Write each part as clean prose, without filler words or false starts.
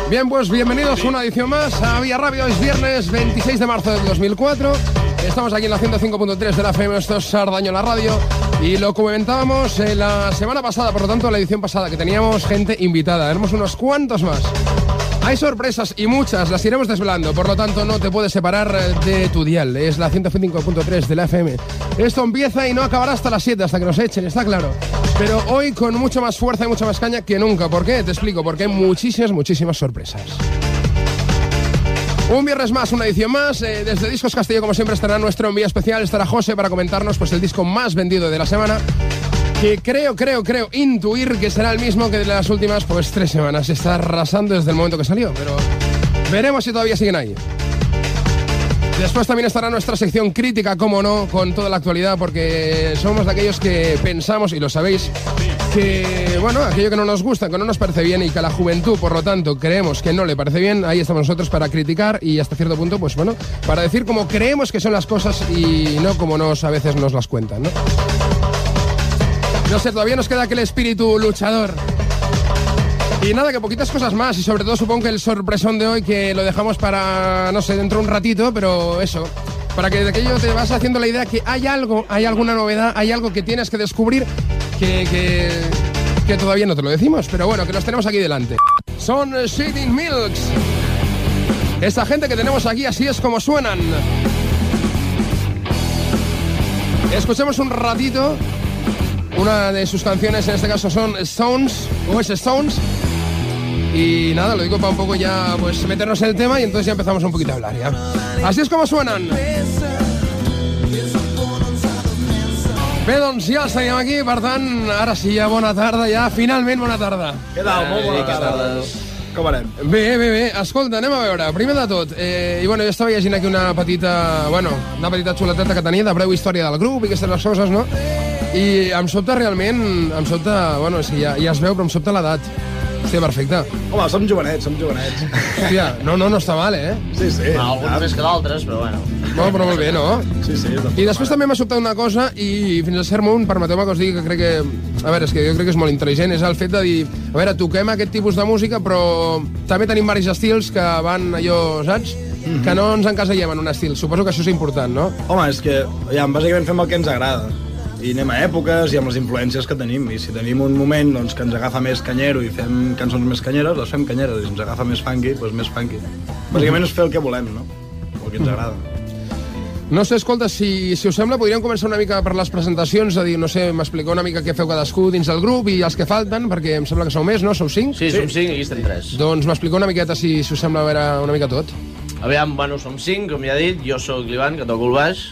Bien, pues bienvenidos a una edición más a Vía Rápido. Es viernes 26 de marzo del 2004. Estamos aquí en la 105.3 de la FM, esto es Sardañola Radio. Y lo comentábamos la semana pasada, por lo tanto la edición pasada, que teníamos gente invitada. Tenemos unos cuantos más. Hay sorpresas y muchas, las iremos desvelando, por lo tanto no te puedes separar de tu dial. Es la 105.3 de la FM. Esto empieza y no acabará hasta las 7, hasta que nos echen, está claro. Pero hoy con mucho más fuerza y mucha más caña que nunca. ¿Por qué? Te explico, porque hay muchísimas sorpresas. Un viernes más, una edición más. Desde Discos Castillo, como siempre, estará nuestro envío especial. Estará José para comentarnos pues el disco más vendido de la semana, que creo intuir que será el mismo que de las últimas 3 semanas. Está arrasando desde el momento que salió, pero veremos si todavía siguen ahí. Después también estará nuestra sección crítica, como no, con toda la actualidad, porque somos de aquellos que pensamos, y lo sabéis, que, bueno, aquello que no nos gusta, que no nos parece bien y que a la juventud, por lo tanto, creemos que no le parece bien, ahí estamos nosotros para criticar y hasta cierto punto, pues bueno, para decir cómo creemos que son las cosas y no como a veces nos las cuentan, ¿no? No sé, todavía nos queda aquel espíritu luchador. Y nada, que poquitas cosas más, y sobre todo supongo que el sorpresón de hoy, que lo dejamos para, no sé, dentro de un ratito, pero eso, para que de aquello te vas haciendo la idea que hay algo, hay alguna novedad, hay algo que tienes que descubrir que todavía no te lo decimos, pero bueno, que los tenemos aquí delante. Son Shading Milks. Esta gente que tenemos aquí, así es como suenan. Escuchemos un ratito. Una de sus canciones, en este caso, son Stones, o es Stones. Y nada, lo digo para un poco ya pues meternos en el tema y entonces ya empezamos un poquito a hablar ya. Así es como suenan. Bé, doncs ja seguim aquí, per tant, ara sí, ja bona tarda, ja finalment bona tarda. Què tal? Molt bona tarda. Com anem? Bé. Escolta, anem a veure. Primer de tot, i bueno, jo estava llegint aquí una petita xuleteta que tenia de breu història del grup i aquestes coses, no? I em sobta realment, bueno, és que ja es veu, però em sobta l'edat. Hòstia, perfecte. Home, som jovenets. Hòstia, no està mal, eh? Sí. Alguns més que d'altres, però bueno. No, però molt bé, no? Sí. I després també m'ha sobtat una cosa, i fins a cert punt, permeteu-me que us digui que crec que... A veure, és que jo crec que és molt intel·ligent, és el fet de dir, a veure, toquem aquest tipus de música, però també tenim varis estils que van allò, saps? Que no ens encasellem en un estil. Suposo que això és important, no? Home, és que, ja, bàsicament fem el que ens agrada. I anem a èpoques i amb les influències que tenim. I si tenim un moment doncs, que ens agafa més canyero i fem cançons més canyeres, les fem canyeres. I si ens agafa més funky, doncs més funky. Bàsicament és fer el que volem, no? El que ens agrada. No sé, escolta, si us sembla, podríem començar una mica per les presentacions, a dir, no sé, m'explicar una mica què feu cadascú dins del grup i els que falten, perquè em sembla que sou més, no? Sou 5? Sí, som 5 i aquí estem 3. Doncs m'explica una miqueta, si us sembla, a veure una mica tot. Aviam, bueno, som 5, com ja he dit, jo sóc l'Ivan, que toco el baix,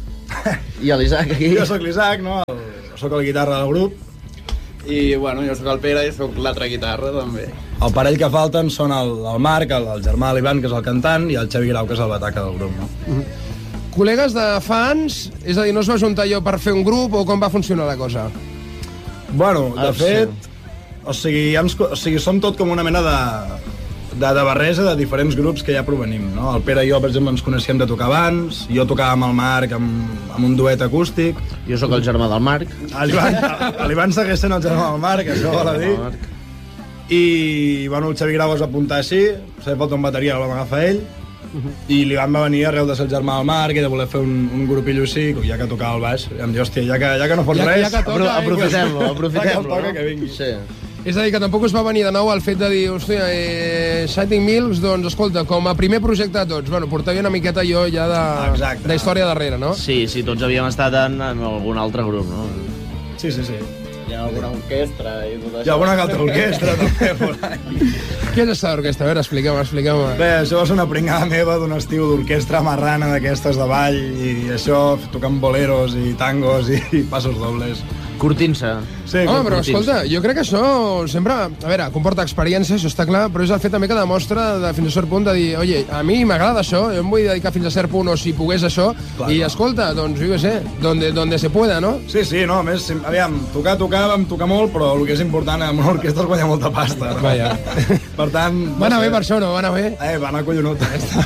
i l'Isaac aquí. Jo sóc l'Isaac, no? Sóc la guitarra del grup. I, bueno, jo sóc el Pere i sóc l'altra guitarra, també. El parell que falten són el Marc, el germà de l'Ivan, que és el cantant, i el Xavi Grau, que és el bataca del grup, no? Col·legues de fans, és a dir, no us va juntar jo per fer un grup o com va funcionar la cosa? Bueno, de fet, o sigui, som tot com una mena de barreja de diferents grups que ja provenim, no? El Pere i jo, per exemple, ens coneixíem de tocar abans, jo tocava amb el Marc amb un duet acústic. Jo sóc el germà del Marc. L'Ivan segueix sent el germà del Marc, això vol dir. I, bueno, el Xavi Grau es va apuntar així, s'ha falta un bateria, el vam agafar ell, i l'Ivan va venir arrel de ser el germà del Marc i de voler fer un grupillo així, ja que tocava el baix, i em diu, hòstia, ja que no fots res, aprofitem-lo, toca, que vingui. Sí. És a dir, que tampoc us va venir de nou el fet de dir, hòstia, Shading Milks, doncs, escolta, com a primer projecte de tots, bueno, portava una miqueta jo ja de història darrere, no? Sí, tots havíem estat en algun altre grup, no? Sí. Hi ha alguna orquestra i tot això. Hi ha alguna altra orquestra, també, por ahí. Què és aquesta orquestra? A veure, expliqueu-me. Bé, això va ser una pringada meva d'un estiu d'orquestra marrana d'aquestes de ball, i això, tocant boleros i tangos i passos dobles. Curtint-se. Sí, home, però escolta, jo crec que això sempre, a veure, comporta experiència, això està clar, però és el fet també que demostra fins a cert punt de dir, oye, a mi m'agrada això, jo em vull dedicar fins a cert punt, o si pogués això, clar, i escolta, doncs, jo què sé, donde se pueda, no? Sí, no, a més, aviam, vam tocar molt, però el que és important, amb una orquestra es guanya molta pasta. No? Vaja. Per tant... Va anar bé per això, no? Va anar bé? Va anar collonut.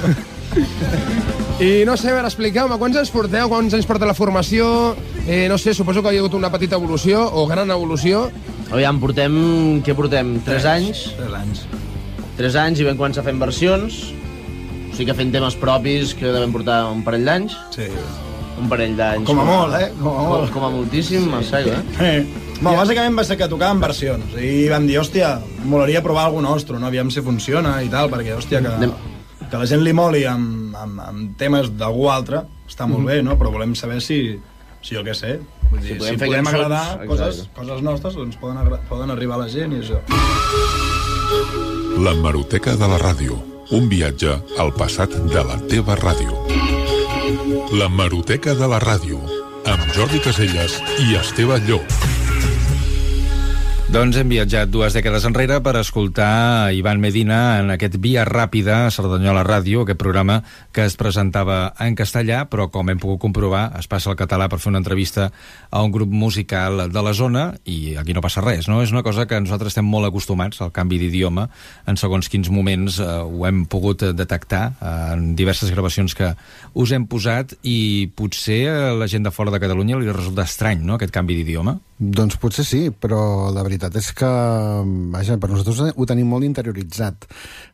I no sé, a veure, expliqueu-me, quants anys porteu, quants anys porta la formació? No sé, suposo que hi ha hagut una petita evolució, o gran evolució. Aviam, què portem? 3 anys? 3 anys. 3 anys i vam començar fent versions, o sigui que fent temes propis que devem portar un parell d'anys. Sí. Un parell d'anys. Com a molt, Com a molt. Com a moltíssim, massa, Bueno, bàsicament va ser que tocàvem versions i vam dir, hòstia, molaria provar algú nostre, no? Aviam si funciona i tal, perquè, hòstia, que la gent li moli amb temes d'algú altre està molt bé, no? Però volem saber si jo què sé, vull dir, si podem agradar coses nostres, doncs poden arribar a la gent i això. L'hemeroteca de la ràdio, un viatge al passat de la teva ràdio. L'hemeroteca de la ràdio, amb Jordi Caselles i Esteve Llop. Doncs hem viatjat 2 dècades enrere per escoltar Ivan Medina en aquest Via Ràpida a Cerdanyola Ràdio, aquest programa que es presentava en castellà, però com hem pogut comprovar es passa al català per fer una entrevista a un grup musical de la zona i aquí no passa res, no? És una cosa que nosaltres estem molt acostumats, al canvi d'idioma, en segons quins moments ho hem pogut detectar en diverses gravacions que us hem posat i potser a la gent de fora de Catalunya li resulta estrany, no?, aquest canvi d'idioma. Doncs potser sí, però la veritat és que, vaja, per nosaltres ho tenim molt interioritzat.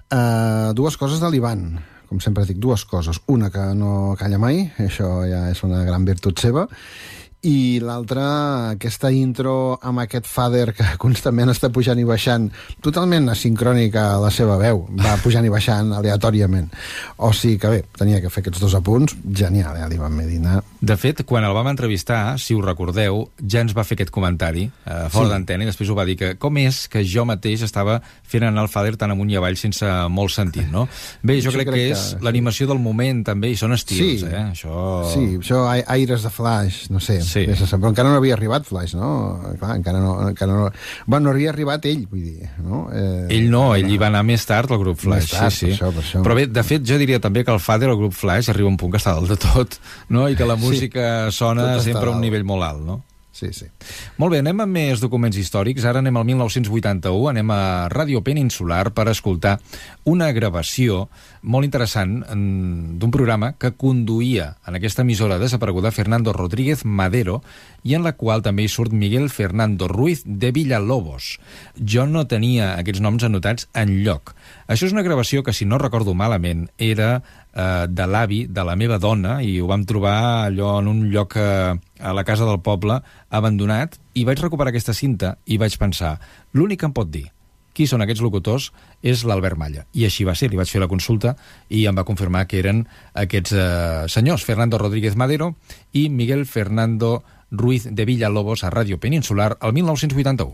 2 coses de l'Ivan, com sempre dic, 2 coses. Una, que no calla mai, això ja és una gran virtut seva, i l'altra, aquesta intro amb aquest fader que constantment està pujant i baixant, totalment asincrònica a la seva veu, va pujant i baixant aleatòriament. O sigui que bé, tenia que fer aquests 2 apunts, genial, l'Ivan Medina. De fet, quan el vam entrevistar, si us recordeu, ja ens va fer aquest comentari fora d'antena i després ho va dir que com és que jo mateix estava fent anar el fader tan amunt i avall sense molt sentit, no? Bé, jo crec que és l'animació del moment també, i són estils, Sí, això, aires de Flash, no sé. Sí. Però encara no havia arribat Flash, no? Clar, encara no... Bueno, no havia arribat ell, vull dir, no? Ell no, ell hi va anar més tard, el grup Flash. Més tard, sí. Per això. Però bé, de fet, jo diria també que el fader, el grup Flash, arriba a un punt que està dalt de tot, no? I que la música sona sempre a un nivell molt alt, no? Sí, sí. Molt bé, anem amb més documents històrics. Ara anem al 1981, anem a Ràdio Peninsular per escoltar una gravació molt interessant d'un programa que conduïa en aquesta emissora desapareguda Fernando Rodríguez Madero i en la qual també hi surt Miguel Fernando Ruiz de Villalobos. Jo no tenia aquests noms anotats enlloc. Això és una gravació que, si no recordo malament, era de l'avi de la meva dona i ho vam trobar allò en un lloc a la casa del poble abandonat i vaig recuperar aquesta cinta i vaig pensar, l'únic que em pot dir qui són aquests locutors és l'Albert Malla. I així va ser, li vaig fer la consulta i em va confirmar que eren aquests senyors, Fernando Rodríguez Madero i Miguel Fernando Ruiz de Villalobos a Ràdio Peninsular el 1981.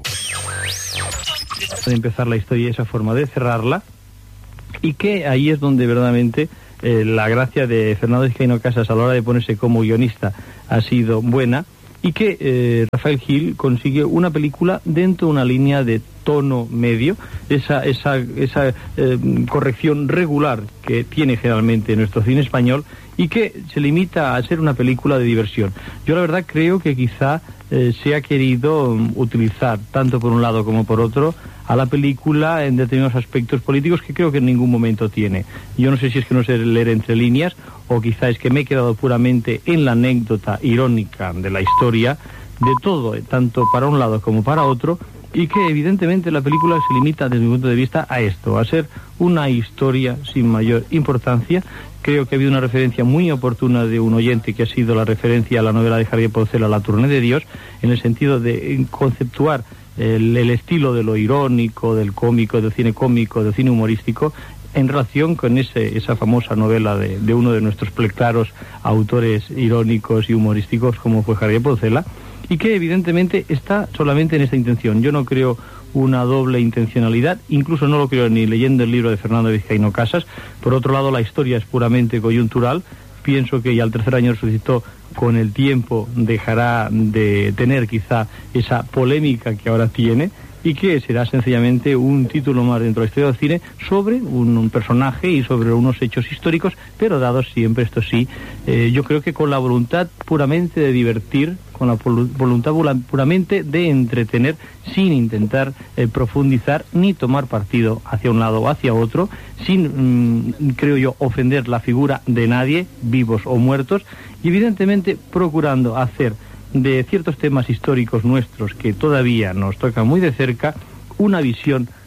De empezar la historia y esa forma de cerrarla, y que ahí es donde verdaderamente la gracia de Fernando Vizcaíno Casas a la hora de ponerse como guionista ha sido buena, y que Rafael Gil consigue una película dentro de una línea de tono medio, esa corrección regular que tiene generalmente nuestro cine español y que se limita a ser una película de diversión. Yo la verdad creo que quizá se ha querido utilizar tanto por un lado como por otro a la película en determinados aspectos políticos que creo que en ningún momento tiene. Yo no sé si es que no sé leer entre líneas o quizá es que me he quedado puramente en la anécdota irónica de la historia, de todo, tanto para un lado como para otro, y que evidentemente la película se limita desde mi punto de vista a esto, a ser una historia sin mayor importancia. Creo que ha habido una referencia muy oportuna de un oyente que ha sido la referencia a la novela de Javier Porcel, La Tournée de Dios, en el sentido de conceptuar el estilo de lo irónico, del cómico, del cine humorístico, en relación con esa famosa novela de uno de nuestros claros autores irónicos y humorísticos como fue Javier Porcel, y que evidentemente está solamente en esta intención. Yo no creo una doble intencionalidad, incluso no lo creo ni leyendo el libro de Fernando Vizcaíno Casas. Por otro lado, la historia es puramente coyuntural. Pienso que ya al tercer año resucitó, con el tiempo dejará de tener quizá esa polémica que ahora tiene, y que será sencillamente un título más dentro de la historia del cine sobre un personaje y sobre unos hechos históricos, pero dados siempre, esto sí, yo creo que con la voluntad puramente de divertir, con la voluntad puramente de entretener, sin intentar profundizar ni tomar partido hacia un lado o hacia otro, sin, creo yo, ofender la figura de nadie, vivos o muertos, y evidentemente procurando hacer de ciertos temas históricos nuestros que todavía nos tocan muy de cerca una visión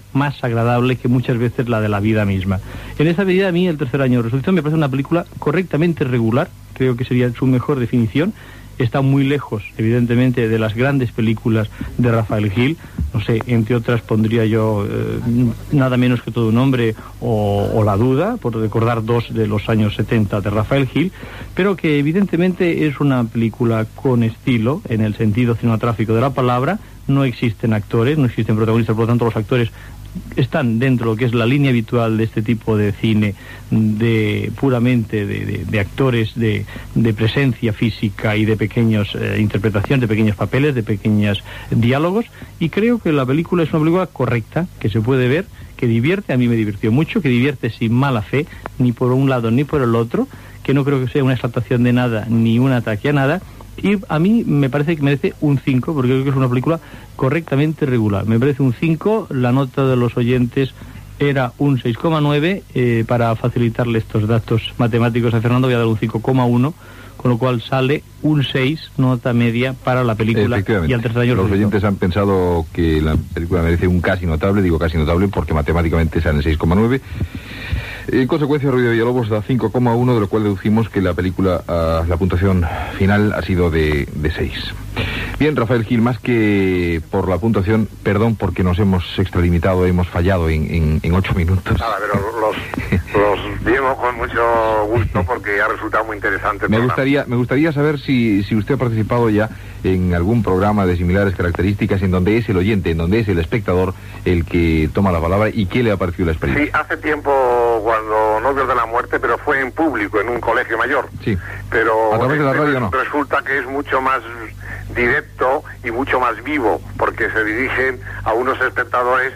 más agradable que muchas veces la de la vida misma. En esa medida, a mí, El tercer año de Resurrección me parece una película correctamente regular, creo que sería su mejor definición. Está muy lejos, evidentemente, de las grandes películas de Rafael Gil. No sé, entre otras pondría yo Nada menos que todo un hombre o La duda, por recordar dos de los años 70 de Rafael Gil, pero que evidentemente es una película con estilo, en el sentido cinematográfico de la palabra. No existen actores, no existen protagonistas, por lo tanto los actores están dentro de lo que es la línea habitual de este tipo de cine, puramente de actores, de presencia física y de pequeños interpretaciones, de pequeños papeles, de pequeños diálogos, y creo que la película es una película correcta, que se puede ver, que divierte. A mí me divirtió mucho, que divierte sin mala fe, ni por un lado ni por el otro, que no creo que sea una exaltación de nada ni un ataque a nada. Y a mí me parece que merece un 5, porque creo que es una película correctamente regular. Me parece un 5, la nota de los oyentes era un 6,9, para facilitarle estos datos matemáticos a Fernando voy a dar un 5,1, con lo cual sale un 6, nota media para la película. Y al tercer año los oyentes han pensado que la película merece un casi notable, digo casi notable porque matemáticamente sale en 6,9. En consecuencia, Ruido Villalobos da 5,1, de lo cual deducimos que la película, la puntuación final ha sido de 6. Bien, Rafael Gil, más que por la puntuación, perdón porque nos hemos extralimitado, hemos fallado en 8 minutos. Nada, pero los vimos con mucho gusto porque ha resultado muy interesante. Me gustaría saber si usted ha participado ya en algún programa de similares características en donde es el oyente, en donde es el espectador el que toma la palabra, y qué le ha parecido la experiencia. Sí, hace tiempo, cuando Novios de la Muerte, pero fue en público, en un colegio mayor. Sí. Pero a través de la radio no. Resulta que es mucho más directo y mucho más vivo, porque se dirigen a unos espectadores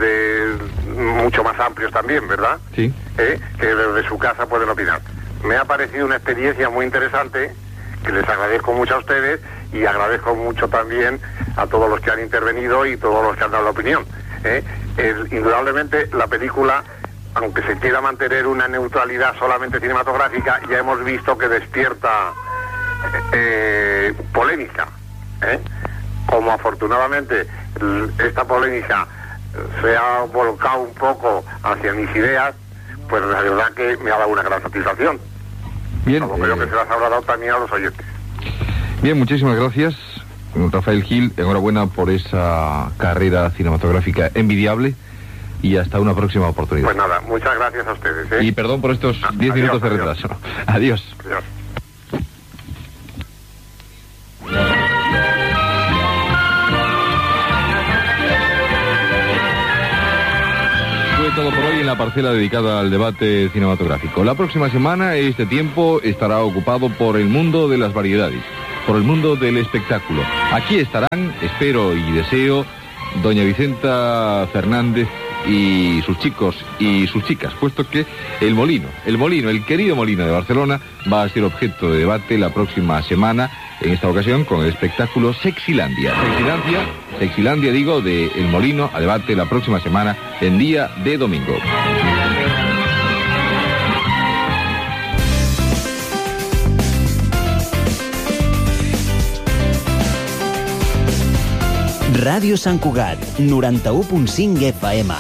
mucho más amplios también, ¿verdad? Sí. Que desde su casa pueden opinar. Me ha parecido una experiencia muy interesante, que les agradezco mucho a ustedes y agradezco mucho también a todos los que han intervenido y todos los que han dado la opinión. Indudablemente la película, aunque se quiera mantener una neutralidad solamente cinematográfica, ya hemos visto que despierta polémica. Como afortunadamente esta polémica se ha volcado un poco hacia mis ideas, pues la verdad que me ha dado una gran satisfacción. Bien, como creo que se las habrá dado también a los oyentes. Bien, muchísimas gracias, Rafael Gil. Enhorabuena por esa carrera cinematográfica envidiable y hasta una próxima oportunidad. Pues nada, muchas gracias a ustedes. Y perdón por estos 10 minutos de retraso. Adiós. Adiós. Todo por hoy en la parcela dedicada al debate cinematográfico. La próxima semana este tiempo estará ocupado por el mundo de las variedades, por el mundo del espectáculo. Aquí estarán, espero y deseo, doña Vicenta Fernández y sus chicos y sus chicas, puesto que el querido Molino de Barcelona va a ser objeto de debate la próxima semana, en esta ocasión con el espectáculo Sexilandia. Sexilandia digo, de El Molino a debate la próxima semana en día de domingo. Ràdio Sant Cugat, 91.5 FM.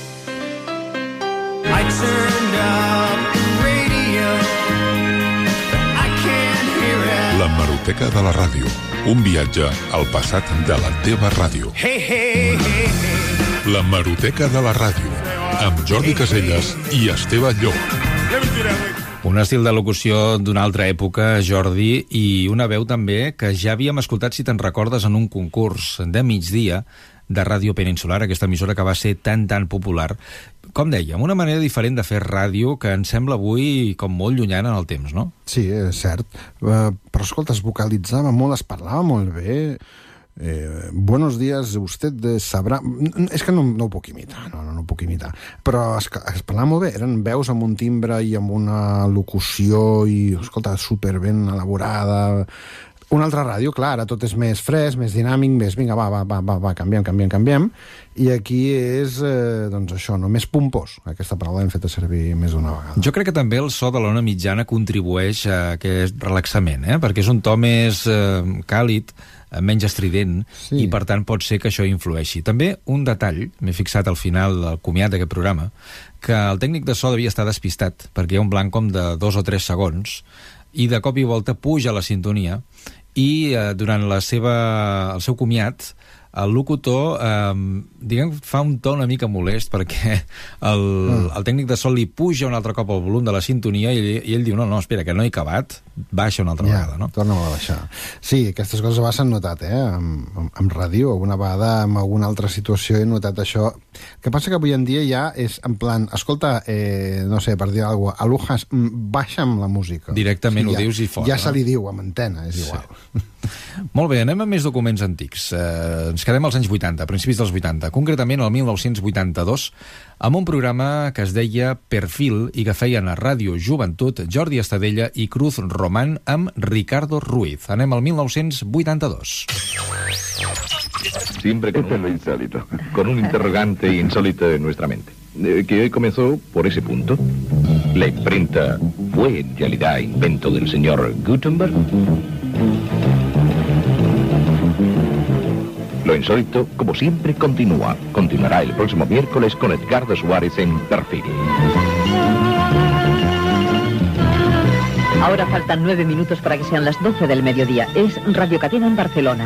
L'hemeroteca de la ràdio. Un viatge al passat de la teva ràdio. L'hemeroteca de la ràdio. Amb Jordi Caselles i Esteve Llop. Un estil de locució d'una altra època, Jordi, i una veu també que ja havíem escoltat, si te'n recordes, en un concurs de migdia de Ràdio Peninsular, aquesta emissora que va ser tan popular. Com dèiem, una manera diferent de fer ràdio que ens sembla avui com molt llunyana en el temps, no? Sí, és cert. Però, escolta, es vocalitzava molt, es parlava molt bé. Buenos días, usted sabrà... És que no ho puc imitar, no ho puc imitar. Però es parlava molt bé, eren veus amb un timbre i amb una locució i, escolta, superben elaborada. Una altra ràdio, clar, ara tot és més fresc, més dinàmic, més vinga, va, canviem. I aquí és, doncs això, no, més pompós. Aquesta paraula l'hem fet servir més d'una vegada. Jo crec que també el so de l'ona mitjana contribueix a aquest relaxament, perquè és un to més càlid, menys estrident, i per tant pot ser que això influeixi. També un detall, m'he fixat al final del comiat d'aquest programa, que el tècnic de so devia estar despistat, perquè hi ha un blanc com de 2 o 3 segons, i de cop i volta puja la sintonia, i durant el seu comiat el locutor diguem, fa un to una mica molest perquè el tècnic de so li puja un altre cop el volum de la sintonia i ell diu, no, espera, que no he acabat, baixa una altra vegada, no? Torna-ho a baixar. Sí, aquestes coses s'han notat, amb ràdio, alguna vegada en alguna altra situació he notat això. El que passa que avui en dia ja és en plan, escolta, no sé, per dir alguna cosa, Alujas, baixa'm la música. Directament ho dius i fora. Ja se li diu amb antena, és igual. Molt bé, anem a més documents antics. Ens quedem als anys 80, a principis dels 80, concretament el 1982, amb un programa que es deia Perfil i que feien a Ràdio Joventut Jordi Estadella i Cruz Román amb Ricardo Ruiz. Anem al 1982. Siempre con lo insólito, con un interrogante insólito en nuestra mente, que hoy comenzó por ese punto. ¿La imprenta fue en realidad invento del señor Gutenberg? Lo insólito, como siempre, continuará el próximo miércoles con Edgardo Suárez en Perfil. Ahora faltan 9 minutos para que sean las 12 del mediodía. Es Radio Cadena en Barcelona.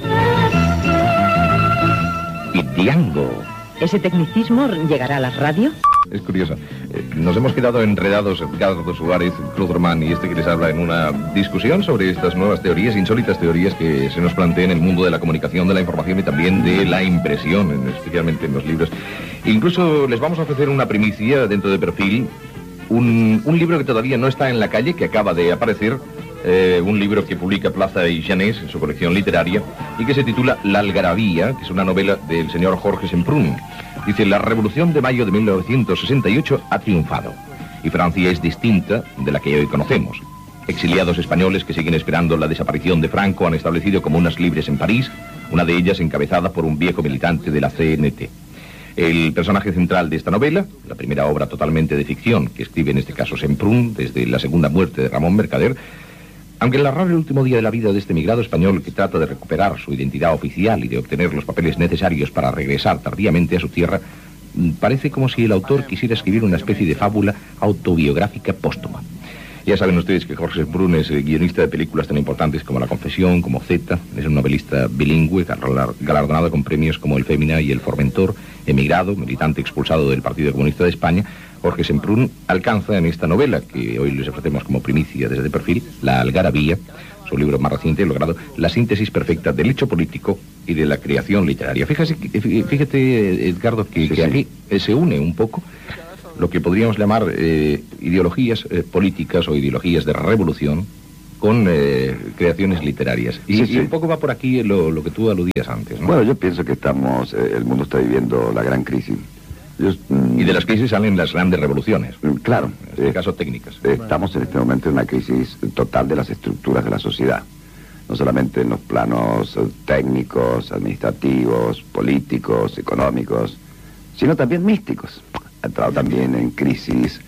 Y Diango. ¿Ese tecnicismo llegará a la radio? Es curioso. Nos hemos quedado enredados, Edgardo Suárez, Cruz Román y este que les habla, en una discusión sobre estas nuevas teorías, insólitas teorías que se nos plantean en el mundo de la comunicación, de la información y también de la impresión, especialmente en los libros. Incluso les vamos a ofrecer una primicia dentro de Perfil, un libro que todavía no está en la calle, que acaba de aparecer, un libro que publica Plaza y Janés en su colección literaria y que se titula La Algarabía, que es una novela del señor Jorge Semprún. Dice, la Revolución de Mayo de 1968 ha triunfado y Francia es distinta de la que hoy conocemos. Exiliados españoles que siguen esperando la desaparición de Franco han establecido comunas libres en París, una de ellas encabezada por un viejo militante de la CNT. El personaje central de esta novela, la primera obra totalmente de ficción que escribe en este caso Semprún desde la segunda muerte de Ramón Mercader, aunque narrar el último día de la vida de este emigrado español que trata de recuperar su identidad oficial y de obtener los papeles necesarios para regresar tardíamente a su tierra, parece como si el autor quisiera escribir una especie de fábula autobiográfica póstuma. Ya saben ustedes que Jorge Semprún es guionista de películas tan importantes como La Confesión, como Z, es un novelista bilingüe, galardonado con premios como el Fémina y el Formentor, emigrado, militante expulsado del Partido Comunista de España. Jorge Semprún alcanza en esta novela, que hoy les ofrecemos como primicia desde Perfil, La Algarabía, su libro más reciente, logrado la síntesis perfecta del hecho político y de la creación literaria. Fíjate, Edgardo, que aquí se une un poco lo que podríamos llamar ideologías políticas o ideologías de revolución con creaciones literarias. Y un poco va por aquí lo que tú aludías antes, ¿no? Bueno, yo pienso que el mundo está viviendo la gran crisis. Y de las crisis salen las grandes revoluciones. Claro. En este caso, técnicas. Estamos en este momento en una crisis total de las estructuras de la sociedad. No solamente en los planos técnicos, administrativos, políticos, económicos, sino también místicos. Ha entrado también en crisis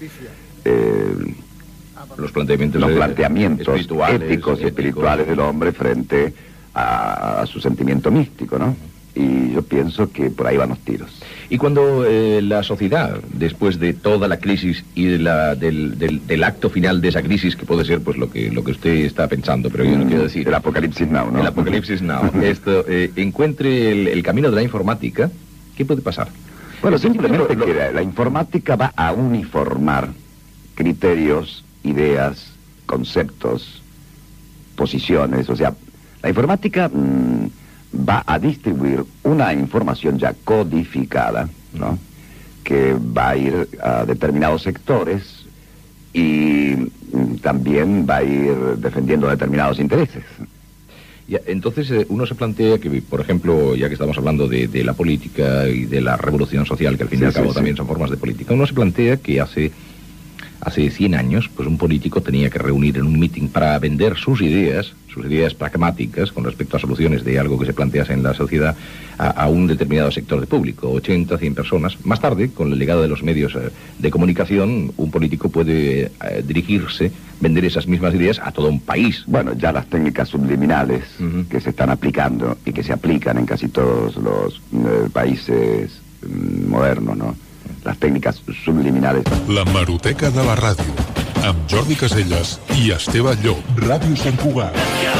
los planteamientos éticos y espirituales del hombre frente a su sentimiento místico, ¿no? Y yo pienso que por ahí van los tiros. Y cuando la sociedad, después de toda la crisis y del acto final de esa crisis, que puede ser pues lo que usted está pensando, pero yo no quiero decir... El apocalipsis now, ¿no? El apocalipsis now. Encuentre el camino de la informática, ¿qué puede pasar? Bueno, simplemente que la informática va a uniformar criterios, ideas, conceptos, posiciones. O sea, la informática va a distribuir una información ya codificada, ¿no? Que va a ir a determinados sectores y también va a ir defendiendo determinados intereses. Ya, entonces uno se plantea que, por ejemplo, ya que estamos hablando de la política y de la revolución social, que al fin y al cabo también son formas de política, uno se plantea que hace Hace 100 años, pues un político tenía que reunir en un meeting para vender sus ideas pragmáticas con respecto a soluciones de algo que se plantease en la sociedad a un determinado sector de público, 80, 100 personas. Más tarde, con el legado de los medios de comunicación, un político puede dirigirse, vender esas mismas ideas a todo un país. Bueno, ya las técnicas subliminales que se están aplicando y que se aplican en casi todos los países modernos, ¿no? Las técnicas subliminales. La Hemeroteca de la ràdio, amb Jordi Casellas i Esteve Llop. Ràdio Sant Cugat.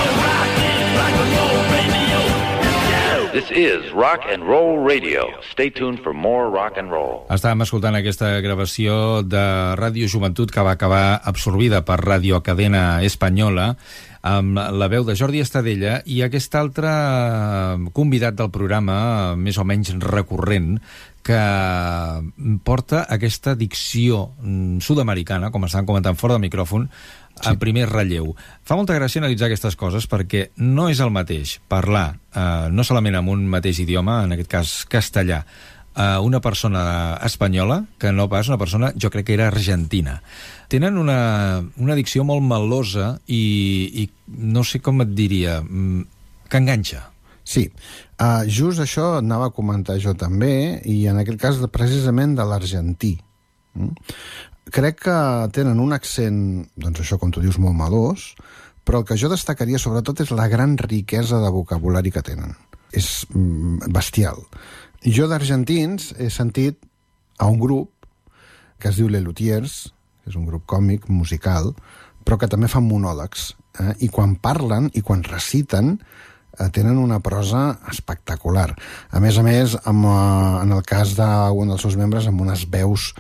This is Rock and Roll Radio. Stay tuned for more rock and roll. Estàvem escoltant aquesta gravació de Ràdio Joventut que va acabar absorbida per Radio Cadena Espanyola amb la veu de Jordi Estadella i aquest altre convidat del programa, més o menys recurrent, que porta aquesta dicció sud-americana, com estan comentant fora del micròfon, en primer relleu. Fa molta gràcia analitzar aquestes coses perquè no és el mateix parlar, no solament amb un mateix idioma, en aquest cas castellà, una persona espanyola que no pas una persona, jo crec que era argentina. Tenen una dicció molt melosa i no sé com et diria, que enganxa. Sí, just això anava a comentar jo també, i en aquest cas precisament de l'argentí. Crec que tenen un accent, doncs això, com tu dius, molt melós, però el que jo destacaria sobretot és la gran riquesa de vocabulari que tenen. És bestial. Jo d'argentins he sentit a un grup que es diu Les Luthiers, que és un grup còmic, musical, però que també fan monòlegs. I quan parlen i quan reciten tenen una prosa espectacular. A més, en el cas d'un dels seus membres, amb unes veus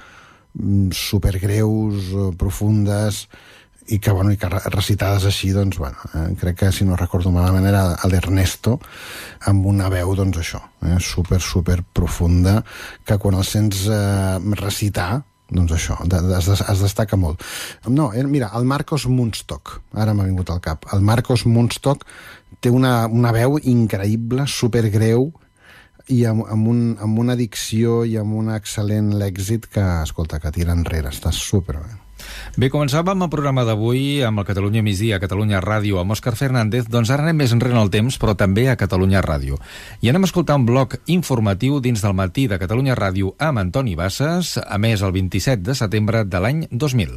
supergreus, profundes, i que recitades així, doncs, crec que, si no recordo malament, era l'Ernesto, amb una veu, doncs, això, super profunda, que quan el sents recitar, doncs això, es destaca molt. No, mira, el Marcos Munstock, ara m'ha vingut al cap. El Marcos Munstock té una veu increïble, supergreu, i amb una dicció i amb un excel·lent lèxic que, escolta, que tira enrere, està superbé. Bé, començàvem el programa d'avui amb el Catalunya Migdia, Catalunya Ràdio, amb Òscar Fernández, doncs ara anem més enrere en el temps, però també a Catalunya Ràdio. I anem a escoltar un bloc informatiu dins del matí de Catalunya Ràdio amb Antoni Bassas, emès el 27 de setembre de l'any 2000.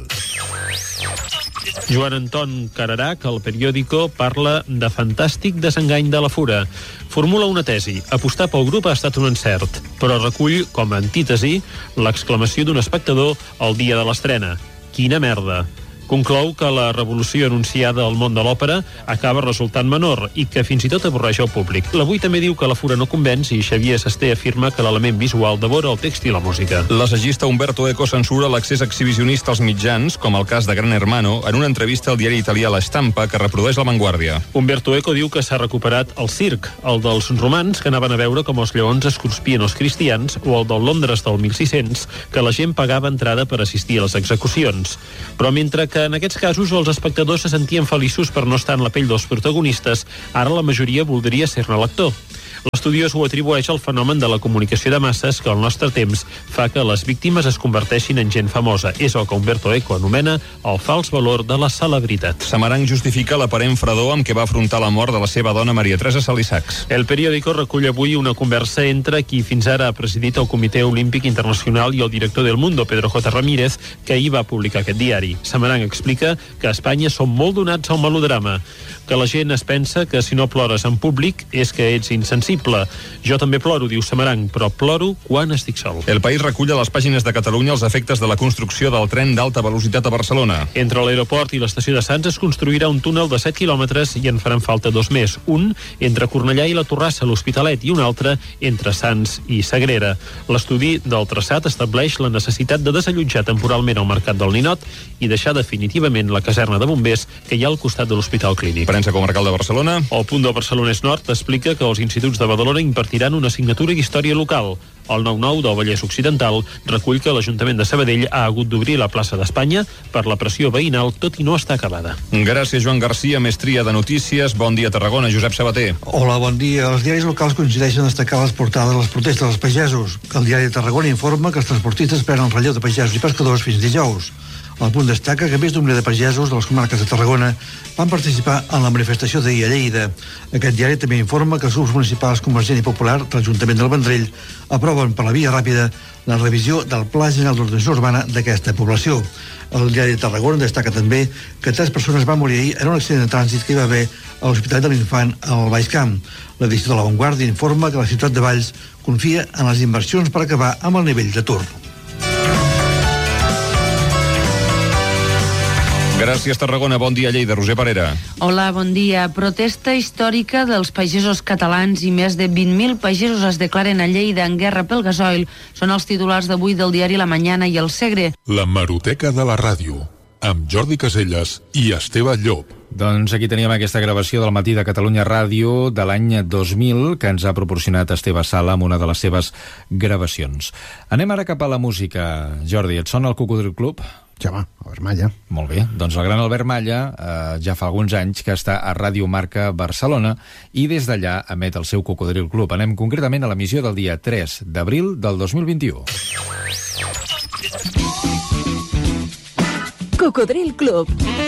Joan Anton Cararac, al Periódico, parla de fantàstic desengany de la Fura. Formula una tesi. Apostar pel grup ha estat un encert, però recull, com a antítesi, l'exclamació d'un espectador el dia de l'estrena. Quina merda! Conclou que la revolució anunciada al món de l'òpera acaba resultant menor i que fins i tot avorreix el públic. L'Avui també diu que la Fura no convenç i Xavier Sasté afirma que l'element visual devora el text i la música. L'assagista Umberto Eco censura l'accés exhibicionista als mitjans, com el cas de Gran Hermano, en una entrevista al diari italià La Stampa que reprodueix La Vanguardia. Umberto Eco diu que s'ha recuperat el circ, el dels romans que anaven a veure com els lleons es cruspien els cristians, o el del Londres del 1600, que la gent pagava entrada per assistir a les execucions. Però mentre que en aquests casos els espectadors se sentien feliços per no estar en la pell dels protagonistes, ara la majoria voldria ser-ne lector. L'estudiós ho atribueix al fenomen de la comunicació de masses que al nostre temps fa que les víctimes es converteixin en gent famosa. És el que Umberto Eco anomena el fals valor de la celebritat. Samaranch justifica l'aparent fredor amb què va afrontar la mort de la seva dona Maria Teresa Salisachs. El Periódico recull avui una conversa entre qui fins ara ha presidit el Comitè Olímpic Internacional i el director del Mundo, Pedro J. Ramírez, que ahir va publicar aquest diari. Samaranch explica que a Espanya són molt donats al melodrama, que la gent es pensa que si no plores en públic és que ets insensible. Jo també ploro, diu Samaranch, però ploro quan estic sol. El País recull a les pàgines de Catalunya els efectes de la construcció del tren d'alta velocitat a Barcelona. Entre l'aeroport i l'estació de Sants es construirà un túnel de 7 quilòmetres i en faran falta 2 més. Un entre Cornellà i la Torrassa, l'Hospitalet, i un altre entre Sants i Sagrera. L'estudi del traçat estableix la necessitat de desallotjar temporalment el mercat del Ninot i deixar definitivament la caserna de bombers que hi ha al costat de l'Hospital Clínic. Premsa comarcal de Barcelona. El Punt del Barcelonès Nord explica que els instituts de Badalona impartiran una assignatura d'història local. El 9-9 del Vallès Occidental recull que l'Ajuntament de Sabadell ha hagut d'obrir la plaça d'Espanya per la pressió veïnal, tot i no està acabada. Gràcies, Joan Garcia, mestria de notícies. Bon dia, Tarragona. Josep Sabater. Hola, bon dia. Els diaris locals coincideixen a destacar les portades de les protestes dels pagesos. El diari de Tarragona informa que els transportistes prenen el relleu de pagesos i pescadors fins dijous. El Punt destaca que més d'un miler de pagesos de les comarques de Tarragona van participar en la manifestació d'ahir a Lleida. Aquest diari també informa que els grups municipals Convergent i Popular de l'Ajuntament del Vendrell aproven per la via ràpida la revisió del Pla General d'Ordenació Urbana d'aquesta població. El diari de Tarragona destaca també que 3 persones van morir ahir en un accident de trànsit que hi va haver a l'Hospitalet de l'Infant al Baix Camp. L'edició de La Vanguardia informa que la ciutat de Valls confia en les inversions per acabar amb el nivell d'atur. Gràcies, Tarragona. Bon dia, Lleida. Roser Parera. Hola, bon dia. Protesta històrica dels pagesos catalans i més de 20.000 pagesos es declaren a Lleida en guerra pel gasoil. Són els titulars d'avui del diari La Mañana i El Segre. L'hemeroteca de la ràdio, amb Jordi Caselles i Esteve Llop. Doncs aquí teníem aquesta gravació del Matí de Catalunya Ràdio de l'any 2000 que ens ha proporcionat Esteve Sala amb una de les seves gravacions. Anem ara cap a la música. Jordi, et sona el Cocodril Club? Ja va, Albert Malla. Molt bé, doncs el gran Albert Malla ja fa alguns anys que està a Ràdio Marca Barcelona i des d'allà emet el seu Cocodril Club. Anem concretament a l'emissió del dia 3 d'abril del 2021. Cocodril Club.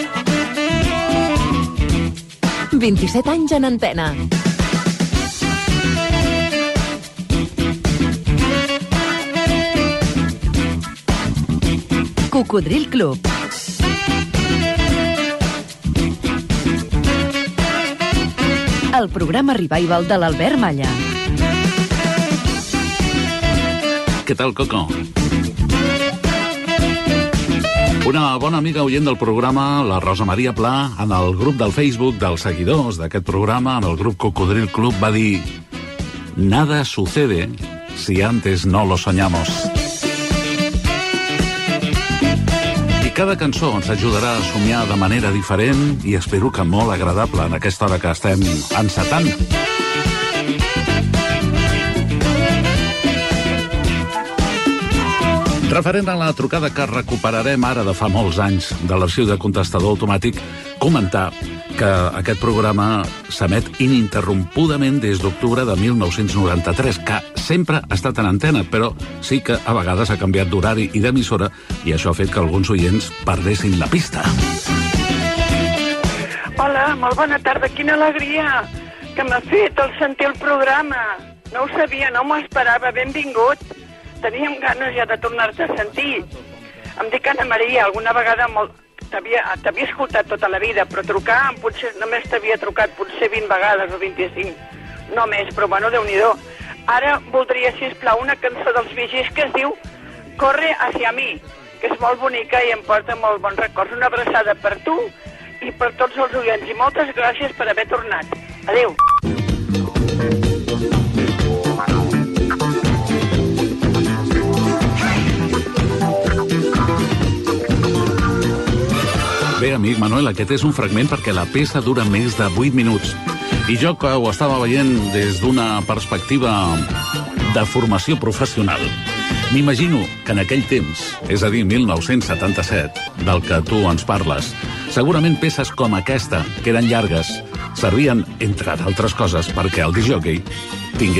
27 anys en antena. Cocodril Club. El programa revival de l'Albert Malla. Què tal, Coco? Una bona amiga oient del programa, la Rosa Maria Pla, en el grup del Facebook dels seguidors d'aquest programa, en el grup Cocodril Club, va dir: nada sucede si antes no lo soñamos. I cada cançó ens ajudarà a somiar de manera diferent i espero que molt agradable en aquesta hora que estem encetant. Referent a la trucada que recuperarem ara de fa molts anys de l'arxiu de contestador automàtic, comentar que aquest programa s'emet ininterrompudament des d'octubre de 1993, que sempre ha estat en antena, però sí que a vegades ha canviat d'horari i d'emissora i això ha fet que alguns oients perdessin la pista. Hola, molt bona tarda. Quina alegria que m'ha fet el sentir el programa. No ho sabia, no m'ho esperava. Benvingut. Teníem ganes ja de tornar-te a sentir. Em dic Anna Maria, alguna vegada t'havia escoltat tota la vida, però trucar potser només t'havia trucat potser 20 vegades o 25. No més, però bueno, Déu-n'hi-do. Ara voldria, sisplau, una cançó dels Bee Gees que es diu Corre hacia mi, que és molt bonica i em porta molt bons records. Una abraçada per tu i per tots els oients i moltes gràcies per haver tornat. Adéu. Bé, amic Manuel, aquest és un fragment perquè la peça dura més de 8 minuts. I jo que ho estava veient des d'una perspectiva de formació professional, m'imagino que en aquell temps, és a dir, 1977, del que tu ens parles, segurament peces com aquesta, que eren llargues, servien, entre d'altres coses, perquè el discjòquei tingués